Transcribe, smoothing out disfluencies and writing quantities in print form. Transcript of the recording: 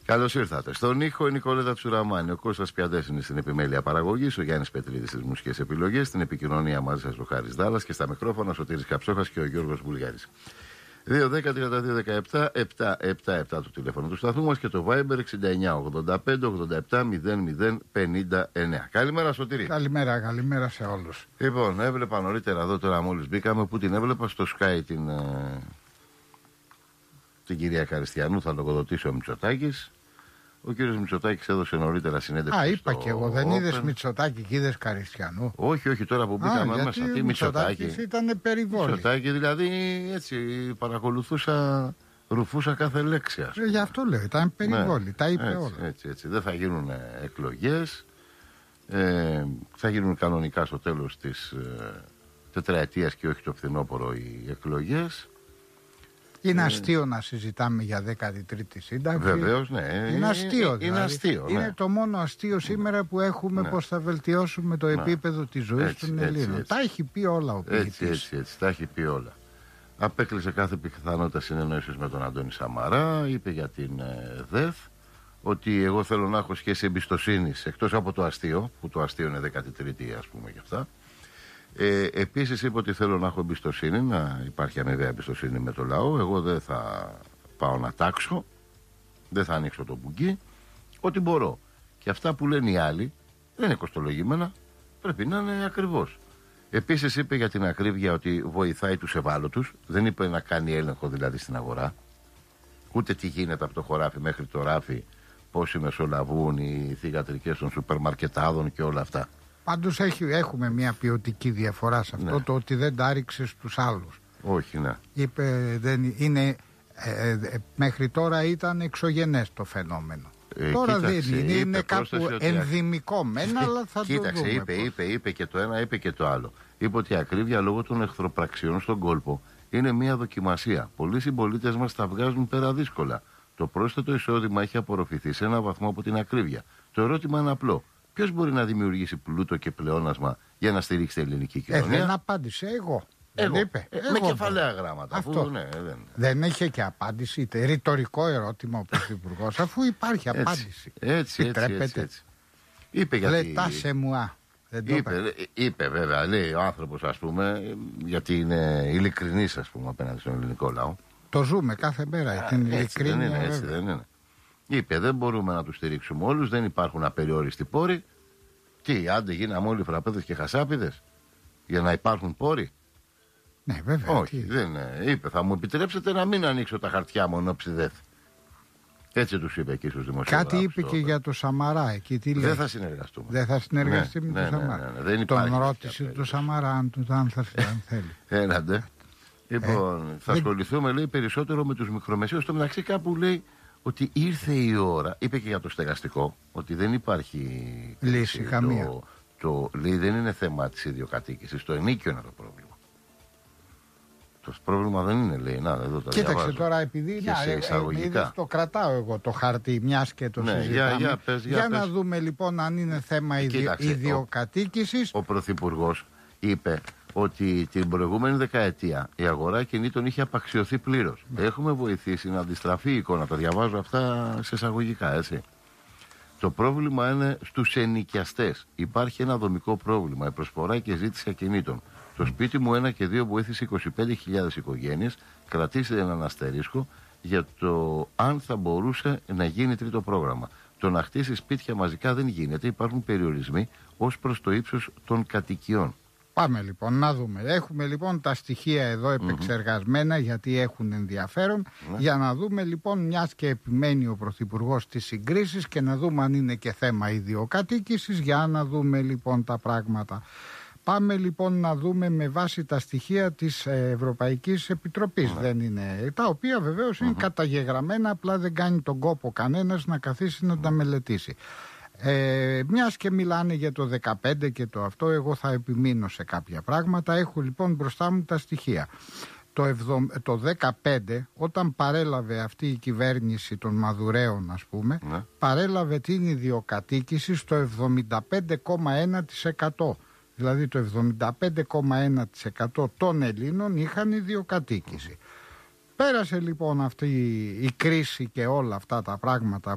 Καλώς ήρθατε. Στον ήχο η Νικολέτα Τσουραμάνη, ο Κώστας Πιαντές είναι στην επιμέλεια παραγωγής, ο Γιάννης Πετρίδης στις μουσικές επιλογές, στην επικοινωνία μαζί σας ο Χάρης Δάλλας και στα μικρόφωνα ο Σωτήρης Καψόχας και ο Γιώργος Βουλγάρης. 2-10-32-17-7-7-7 το τηλέφωνο του σταθμού μας και το Viber 69-85-87-00-59. Καλημέρα, Σωτήρη. Καλημέρα σε όλους. Λοιπόν, έβλεπα νωρίτερα εδώ τώρα μόλις μπήκαμε, που την έβλεπα στο Sky την κυρία Καριστιανού, θα λογοδοτήσει ο Μητσοτάκης. Ο κύριος Μητσοτάκης έδωσε νωρίτερα συνέντευξη. Είπα και εγώ, δεν είδες Μητσοτάκη και είδες Καριστιανού? Όχι, τώρα που μπήκαμε μέσα. Τι Μητσοτάκη? Ήταν περιβόλη. Μητσοτάκη, δηλαδή έτσι παρακολουθούσα, ρουφούσα κάθε λέξη. Γι' αυτό λέω, ήταν περιβόλη, ναι, τα είπε όλα. Έτσι. Δεν θα γίνουν εκλογές. Θα γίνουν κανονικά στο τέλος της τετραετίας και όχι το φθινόπωρο οι εκλογές. Είναι αστείο να συζητάμε για 13η σύνταξη. Βεβαίως, ναι. Είναι αστείο. Είναι αστείο. Ναι. Είναι το μόνο αστείο σήμερα που έχουμε, ναι, πώς θα βελτιώσουμε το επίπεδο της ζωής των Ελλήνων. Τα έχει πει όλα ο ποιητής. Έτσι, τα έχει πει όλα. Απέκλεισε κάθε πιθανότητα συνεννόησης με τον Αντώνη Σαμαρά. Είπε για την ΔΕΘ ότι εγώ θέλω να έχω σχέση εμπιστοσύνης, εκτός από το αστείο, που το αστείο είναι 13η, ας πούμε, και αυτά. Επίσης είπε ότι θέλω να έχω εμπιστοσύνη, να υπάρχει αμοιβαία εμπιστοσύνη με το λαό. Εγώ δεν θα πάω να τάξω, δεν θα ανοίξω το μπουκί, ό,τι μπορώ. Και αυτά που λένε οι άλλοι δεν είναι κοστολογήμενα, πρέπει να είναι ακριβώς. Επίσης είπε για την ακρίβεια ότι βοηθάει τους ευάλωτους. Δεν είπε να κάνει έλεγχο δηλαδή στην αγορά, ούτε τι γίνεται από το χωράφι μέχρι το ράφι, πόσοι μεσολαβούν οι θυγατρικές των σούπερ μαρκετάδων και όλα αυτά. Πάντως έχουμε μια ποιοτική διαφορά σε αυτό, ναι, το ότι δεν τα ρίξε στους άλλους. Όχι, ναι. Είπε, μέχρι τώρα ήταν εξωγενές το φαινόμενο. Τώρα Κοίταξε, δεν είναι κάπου ενδυμικό μένα, αλλά θα το δούμε. Κοίταξε, είπε και το ένα, είπε και το άλλο. Είπε ότι η ακρίβεια λόγω των εχθροπραξιών στον κόλπο είναι μια δοκιμασία. Πολλοί συμπολίτες μας τα βγάζουν πέρα δύσκολα. Το πρόσθετο εισόδημα έχει απορροφηθεί σε ένα βαθμό από την ακρίβεια. Το ερώτημα είναι απλό. Ποιος μπορεί να δημιουργήσει πλούτο και πλεόνασμα για να στηρίξει την ελληνική κοινωνία? Δεν απάντησε εγώ. Δεν είπε. Με κεφαλαία γράμματα. Αυτό. Δεν είχε και απάντηση. Ρητορικό ερώτημα ο Πρωθυπουργός, αφού υπάρχει απάντηση. Έτσι. Είπε γιατί. Λετά σε μουά. Είπε βέβαια, λέει ο άνθρωπος, ας πούμε, γιατί είναι ειλικρινής, ας πούμε, απέναντι στον ελληνικό λαό. Το ζούμε κάθε μέρα. Την ειλικρίνεια. Έτσι δεν είναι. Είπε, δεν μπορούμε να τους στηρίξουμε όλους, δεν υπάρχουν απεριόριστοι πόροι. Τι, άντε γίναμε όλοι φραπέδες και χασάπιδες για να υπάρχουν πόροι? Ναι, βέβαια. Όχι, δεν είναι. Είπε, θα μου επιτρέψετε να μην ανοίξω τα χαρτιά μου ενόψει ΔΕΘ. Έτσι τους είπε εκεί στους δημοσιογράφους. Κάτι είπε και για το Σαμαρά εκεί. Τι λέει? Δεν θα συνεργαστούμε. Δεν θα συνεργαστεί με τον Σαμαρά. Τον ρώτησε το Σαμαρά αν θέλει. Έναντε. Λοιπόν, θα ασχοληθούμε, λέει, περισσότερο με τους μικρομεσαίους. Στο μεταξύ κάπου λέει ότι ήρθε η ώρα, είπε και για το στεγαστικό, ότι δεν υπάρχει λύση καμία. Λέει, δεν είναι θέμα της ιδιοκατοίκησης, το ενίκιο είναι το πρόβλημα. Το πρόβλημα δεν είναι, λέει, εδώ τα κοίταξε διαβάζω. Τώρα, επειδή το κρατάω εγώ το χαρτί, μιας και το συζητάμε. Για να δούμε λοιπόν αν είναι θέμα ιδιοκατοίκησης. Ο Πρωθυπουργός είπε ότι την προηγούμενη δεκαετία η αγορά κινήτων είχε απαξιωθεί πλήρως. Έχουμε βοηθήσει να αντιστραφεί η εικόνα. Τα διαβάζω αυτά σε εισαγωγικά, έτσι. Το πρόβλημα είναι στους ενοικιαστές. Υπάρχει ένα δομικό πρόβλημα, η προσφορά και ζήτηση ακινήτων. Το σπίτι μου 1 και 2 βοήθησε 25.000 οικογένειες. Κρατήστε έναν αστερίσκο για το αν θα μπορούσε να γίνει τρίτο πρόγραμμα. Το να χτίσει σπίτια μαζικά δεν γίνεται. Υπάρχουν περιορισμοί ως προς το ύψος των κατοικιών. Πάμε λοιπόν να δούμε. Έχουμε λοιπόν τα στοιχεία εδώ επεξεργασμένα γιατί έχουν ενδιαφέρον. Για να δούμε λοιπόν, μιας και επιμένει ο Πρωθυπουργός στις συγκρίσεις, και να δούμε αν είναι και θέμα ιδιοκατοίκησης, για να δούμε λοιπόν τα πράγματα. Πάμε λοιπόν να δούμε με βάση τα στοιχεία της Ευρωπαϊκής Επιτροπής. Δεν είναι, τα οποία βεβαίως είναι καταγεγραμμένα, απλά δεν κάνει τον κόπο κανένας να καθίσει να τα μελετήσει. Μιας και μιλάνε για το 15 και το αυτό, εγώ θα επιμείνω σε κάποια πράγματα. Έχω λοιπόν μπροστά μου τα στοιχεία. Το 15, όταν παρέλαβε αυτή η κυβέρνηση των Μαδουρέων, ας πούμε, παρέλαβε την ιδιοκατοίκηση στο 75,1%. Δηλαδή το 75,1% των Ελλήνων είχαν ιδιοκατοίκηση. Πέρασε λοιπόν αυτή η κρίση και όλα αυτά τα πράγματα